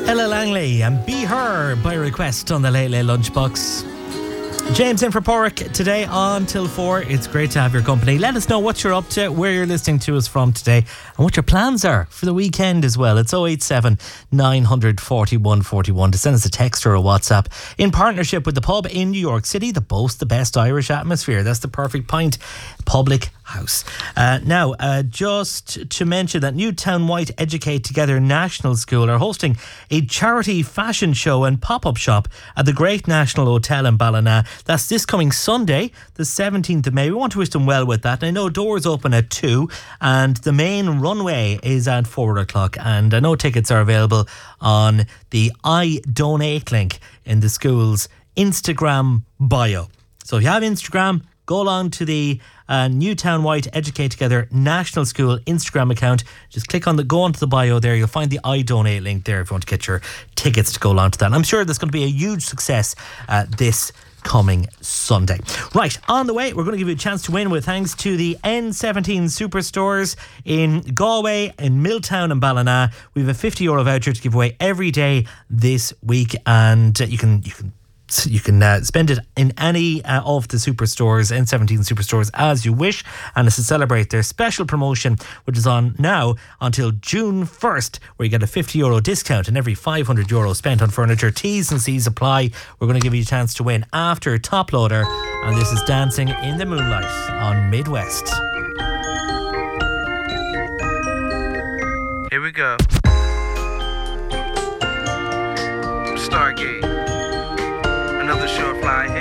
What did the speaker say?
Ella Langley and Be Her by request on the Late Late Lunchbox. James in for Porrick today on till 4. It's great to have your company. Let us know what you're up to, where you're listening to us from today, and what your plans are for the weekend as well. It's 087 941 41 to send us a text or a WhatsApp in partnership with the pub in New York City that boasts the best Irish atmosphere. That's the Perfect Pint Public House. Now, just to mention that Newtown White Educate Together National School are hosting a charity fashion show and pop-up shop at the Great National Hotel in Ballina. That's this coming Sunday, the 17th of May. We want to wish them well with that. And I know doors open at 2 and the main runway is at 4 o'clock. And I know tickets are available on the I Donate link in the school's Instagram bio. So if you have Instagram, go along to the Newtown White Educate Together National School Instagram account. Just go onto the bio there. You'll find the I Donate link there if you want to get your tickets to go along to that. And I'm sure there's going to be a huge success this coming Sunday. Right, on the way, we're going to give you a chance to win with thanks to the N17 Superstores in Galway, in Milltown and Ballina. We have a €50 voucher to give away every day this week, and you can spend it in any of the superstores, N17 superstores, as you wish. And it's to celebrate their special promotion, which is on now until June 1st, where you get a €50 discount on every €500 spent on furniture. T's and C's apply. We're going to give you a chance to win after Top Loader. And this is Dancing in the Moonlight on Midwest. Here we go. Stargate. Another short fly.